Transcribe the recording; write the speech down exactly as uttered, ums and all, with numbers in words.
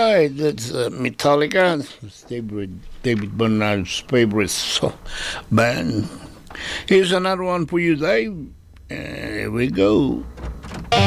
right, that's uh, Metallica. It's David, David Bernard's favorite so- band. Here's another one for you, Dave. Uh, here we go.